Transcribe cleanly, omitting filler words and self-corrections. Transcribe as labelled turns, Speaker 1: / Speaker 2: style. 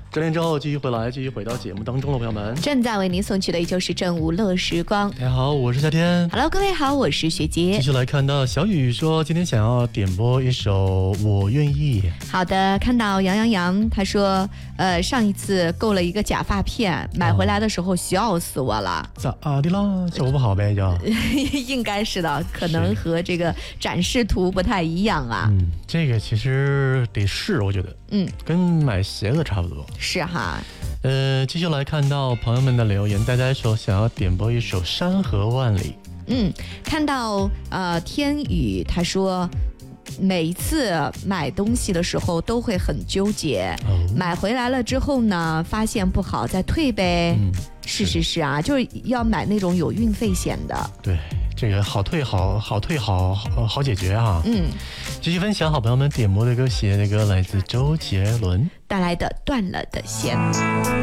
Speaker 1: 整点之后继续回到节目当中了，朋友们。
Speaker 2: 正在为您送去的依旧是正午乐时光。
Speaker 1: 大家好，我是夏天。
Speaker 2: Hello， 各位好，我是学姐。
Speaker 1: 继续来看到小雨说，今天想要点播一首《我愿意》。
Speaker 2: 好的，看到杨，他说，上一次购了一个假发片，买回来的时候笑死我了。
Speaker 1: 咋的啦？效果不好呗，就。
Speaker 2: 应该是的，可能和这个展示图不太一样啊。
Speaker 1: 这个其实得试，我觉得，跟买鞋子差不多。
Speaker 2: 是哈。
Speaker 1: 继续来看到朋友们的留言，大家说想要点播一首《山河万里》。
Speaker 2: 看到天宇他说，每一次买东西的时候都会很纠结，买回来了之后呢，发现不好再退呗。是啊，就是要买那种有运费险的。
Speaker 1: 对，这个好退好解决哈。继续分享好朋友们点播的歌，写的歌来自周杰伦
Speaker 2: 带来的《断了的线》。